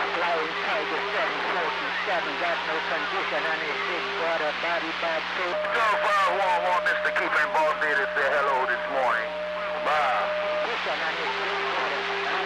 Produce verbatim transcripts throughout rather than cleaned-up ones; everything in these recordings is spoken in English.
Flying Tiger seven forty-seven, got no condition on his big brother, body bad too. Go five one one, Mister Keeper in Boss Day to say hello this morning. Bye. Condition on his big brother.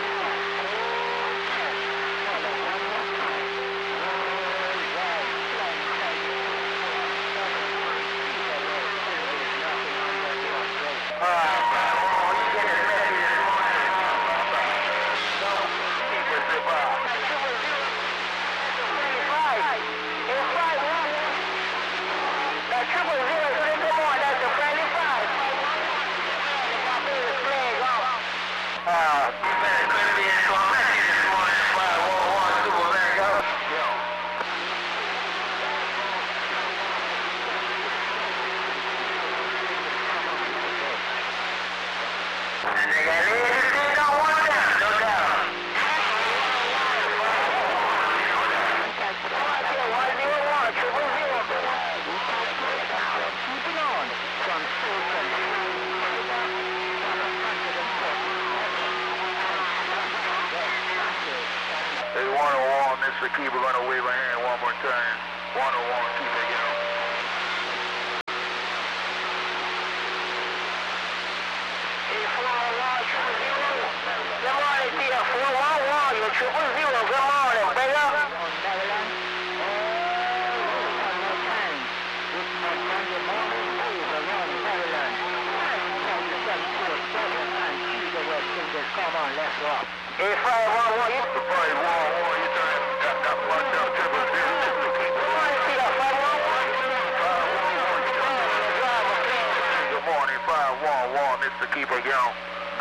Mister Keeper gonna wave a hand one more time. one oh one, keep it, you know. Good morning, Peter. four one one, you're triple zero. Good morning, brother. Come on, let's rock. Hey, five one one, you five one one, you turn that, that one down, triple zero, Mister Keeper. Good morning, Peter. five one one. Good morning, five one one, Mister Keeper, you know.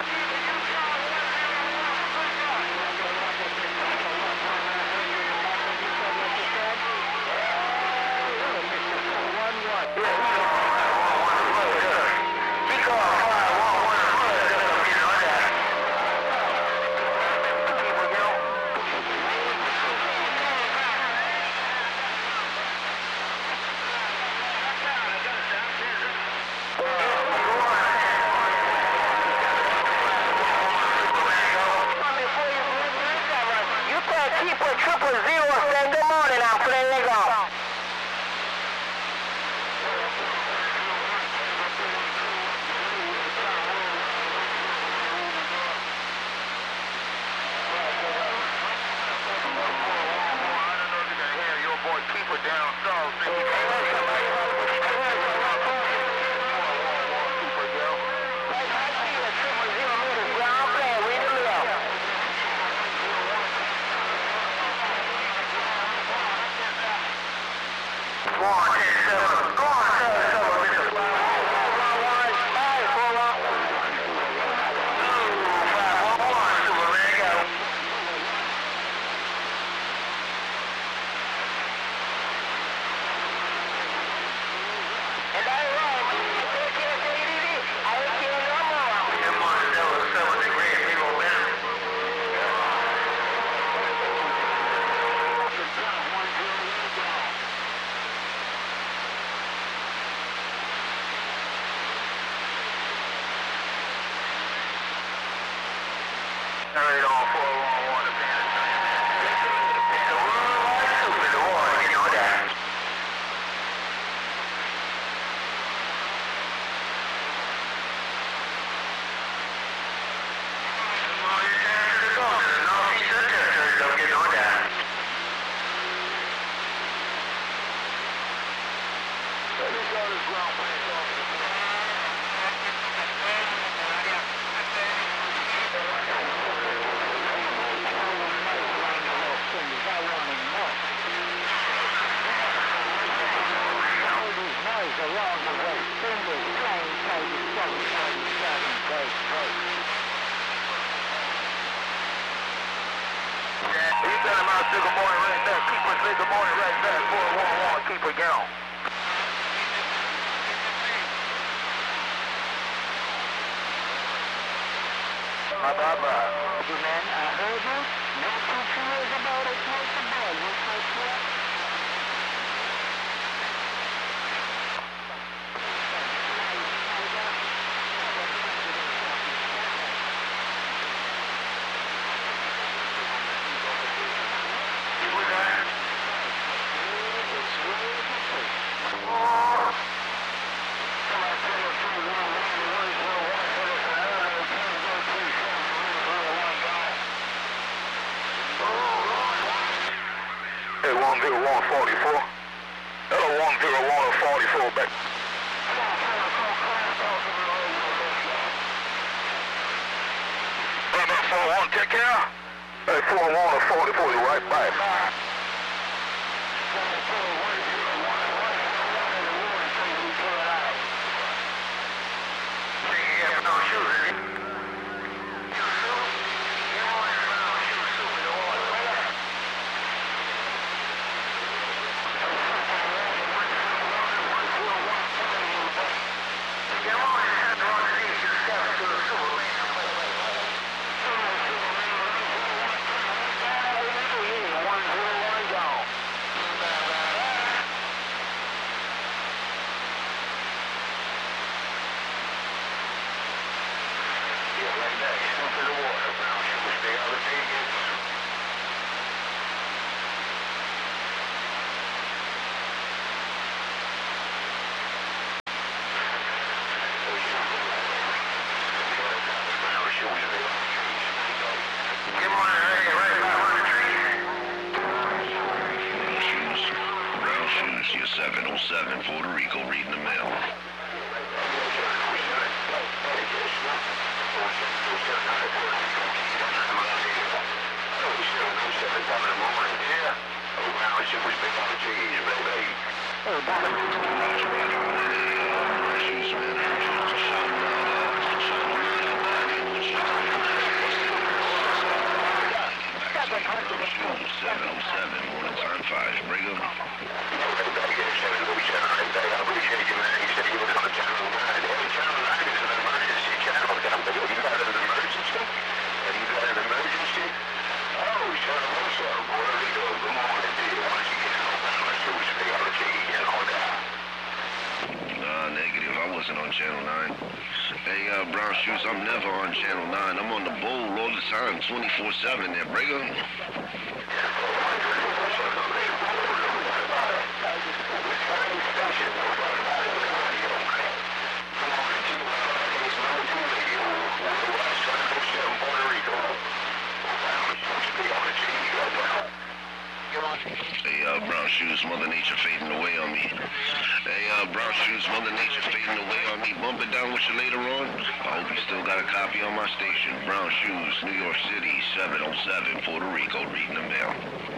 Keeper triple zero, say good morning, I'm playing nigga. Keeper down south. Right on four one one to Panda Train. The world is stupid, the war, you know that. Well, you turn to the goal, to the northeast of the territory, don't get no doubt. So you go to ground plane off the floor. Around the way, fingers, flying tiger, seven forty-seven, break, break. Yeah, you tell him I'll say good morning right there. Keeper say good morning right there. four one one, keeper down. Bye bye bye. Hey man, I heard you. No two fears about it, take the ball. You take care. one zero one forty-four. Hello, one zero one forty-four back. four one, take care. Hey, four one forty-four, you right back. seven oh seven, Puerto Rico, reading the mail. seven oh seven, morning time five, Brigham. Nah, negative. I wasn't on Channel nine. Hey, uh, Brown Shoes, I'm never on Channel nine. I'm on the bowl all the time, twenty-four seven there, Brigham. Hey, uh, Brown Shoes, Mother Nature fading away on me. Hey, uh, Brown Shoes, Mother Nature fading away on me. Bump it down with you later on. I hope you still got a copy on my station. Brown Shoes, New York City, seven oh seven, Puerto Rico, reading the mail.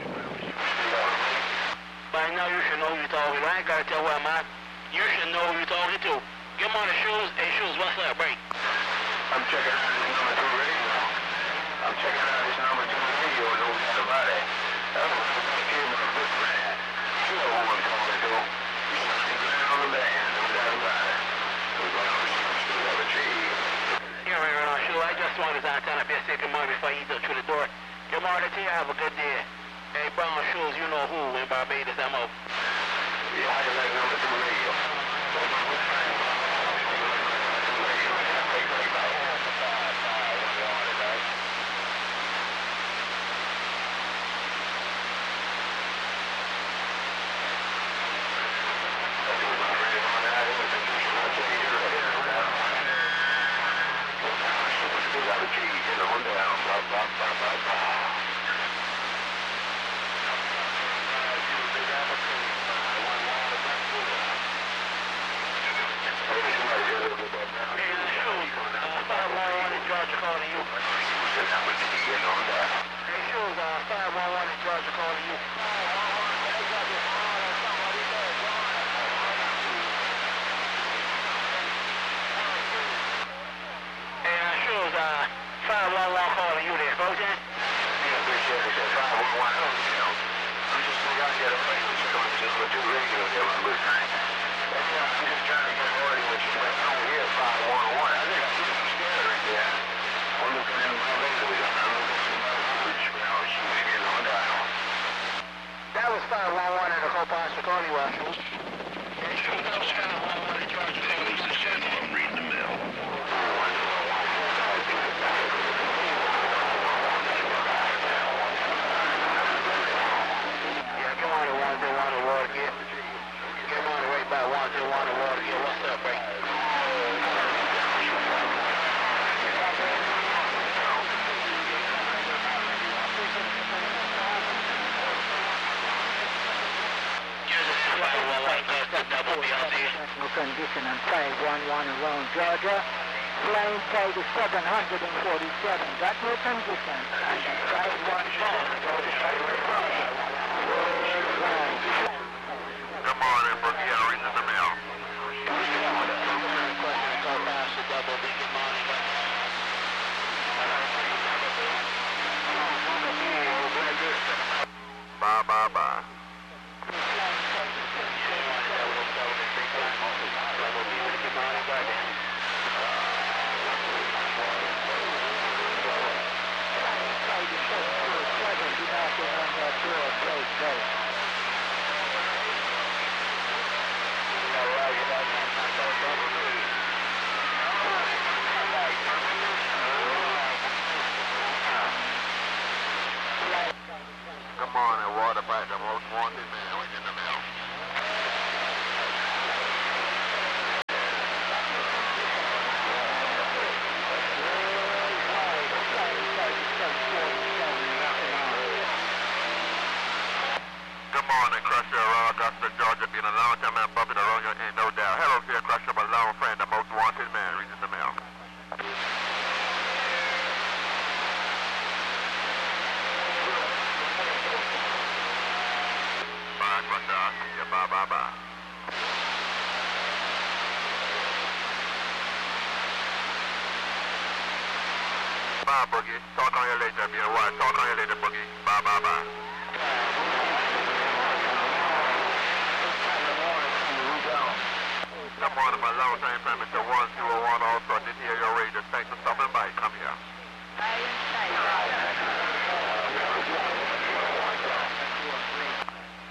By now you should know who you're talking to. I ain't gotta tell where I'm at. You should know who you're talking to. Get on the Shoes. Hey, Shoes, what's up, break? I'm checking out this number two radio. I'm checking out this number two radio. No doubt about it. That's what I'm getting my good friend. You know who I'm talking to. You're glad on the band. No doubt about it. We're going to see still have a tree. Here, right, right on, Shoes. I just wanted to turn up here say good morning before you go through the door. Good morning to you. Have a good day. Hey, Brown Shoes, you know who in Barbados I'm up. Yeah, I like number two radio. condition on five one one around Georgia. Flying tide is seven hundred forty-seven. Got no condition on the five one one. Good morning, Boogie. I'll reach the mail. Bye, bye, bye. Good morning, Waterback, the most wanted man in the mail. Good morning, Crusher, around Augusta, Georgia, being a long time man, bumping around you, ain't no doubt. Hello, dear Crusher, my long friend, the most wanted man, reading the mail. Bye, Crusher. Yeah, bye, bye, bye. Bye, Boogie. Talk on you later, be a while. Talk on you later, Boogie. Bye, bye, bye. Good morning, my long time friend, Mister one two oh one, also did hear your radio. Thanks for stopping by. Come here.